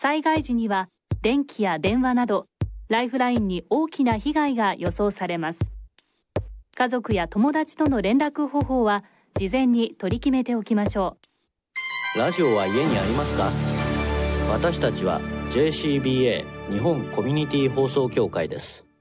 災害時には電気や電話などライフラインに大きな被害が予想されます。家族や友達との連絡方法は事前に取り決めておきましょう。ラジオは家にありますか？私たちは JCBA 日本コミュニティ放送協会です。